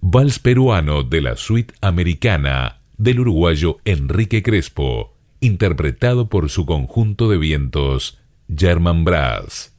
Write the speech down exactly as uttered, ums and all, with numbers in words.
Vals peruano de la suite americana del uruguayo Enrique Crespo, interpretado por su conjunto de vientos German Brass.